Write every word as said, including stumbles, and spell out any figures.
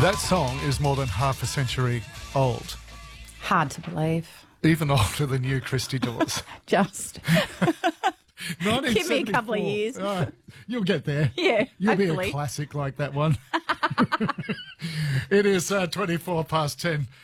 That song is more than half a century old. Hard to believe. Even older than you, Christy Dawes. Just give me a couple of years. Oh, you'll get there. Yeah, You'll hopefully. be a classic like that one. It is uh, twenty-four past ten.